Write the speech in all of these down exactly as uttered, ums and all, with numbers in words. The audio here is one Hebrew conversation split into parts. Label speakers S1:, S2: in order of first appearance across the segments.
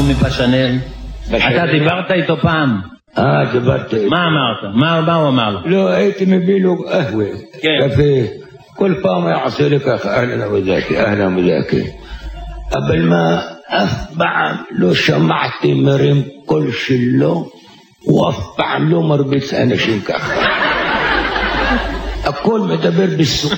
S1: מפשנל. אתה דיברת איתו פעם?
S2: אה, דיברתי איתו.
S1: מה אמרת? מה הוא אמר לך?
S2: לא, הייתי מביא לו קהווה. קפה. כל פעם יעשה לי ככה, אהלן וזאתי, אהלן וזאתי. אבל מה, אף פעם לא שמעתי מרים קול שלו, ואף פעם לא מרביץ אנשים ככה. הכל מדבר בסוף.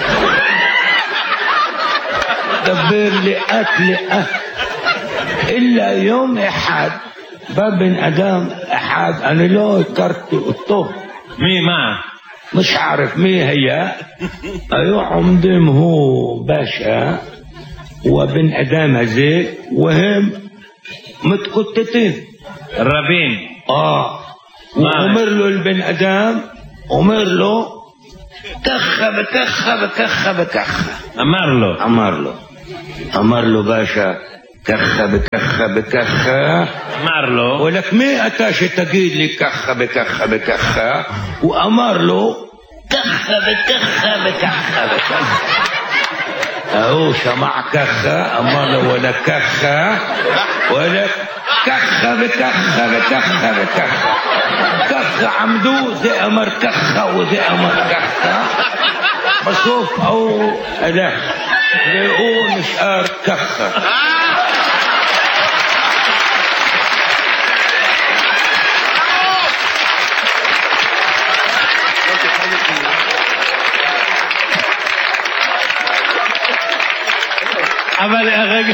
S2: מדבר לאט לאט. אלא יום אחד, בא בן אדם אחד, אני לא הכרתי אותו.
S1: מי, מה?
S2: مش عارف مين هي ايوه عمدهم هو باشا وبن ادم هذيك وهم متقطتين
S1: رابين
S2: اه وامر له البن ادم امر له كخه بكخه بكخه بكخه
S1: امر له
S2: امر له امر له باشا كخه بكخه بكخه
S1: امر له
S2: ولك مين اتاش تقيد لي كخه بكخه بكخه وامر له كخه بكخه بكخه بكخه اهو سمع كخه امر له ولا كخه ولا كخه بكخه بكخه بكخه كخه عمدو زي امر كخه وزي امر كخه بشوف او اداه يقول مش قار كخه
S1: אבל רגע,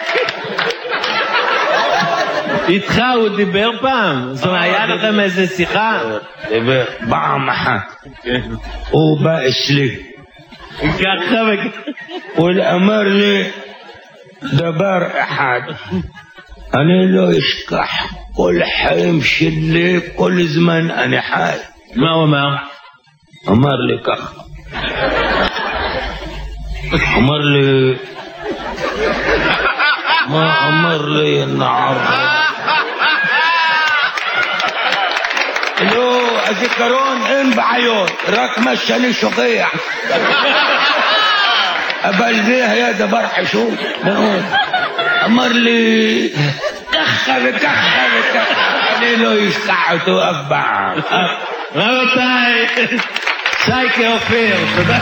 S1: איתך הוא דיבר פעם? זאת אומרת, היה לכם איזה שיחה?
S2: דיבר, פעם אחת. הוא בא אצלי.
S1: ככה וככה.
S2: הוא אמר לי דבר אחד, אני לא אשכח כל חיים שלי, כל זמן אני חי.
S1: מה הוא אמר?
S2: אמר לי ככה. אמר לי ما أمر لي النعر لو أذكرون إن بعيون راك مشاني شقيع أبل ذيها يا دبر حشوم أمر لي كخة بكخة بكخة أنا لو يشقعتوا أبع
S1: רבותיי, שייקה אופיר, תודה.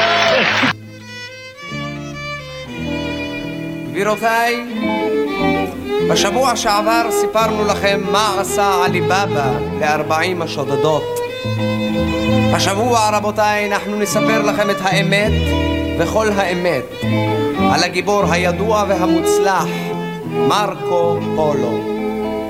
S3: גבירותיי, בשבוע שעבר סיפרנו לכם מה עשה עלי בבא לארבעים השודדות. השבוע, רבותיי, אנחנו נספר לכם את האמת וכל האמת על הגיבור הידוע והמוצלח מרקו פולו.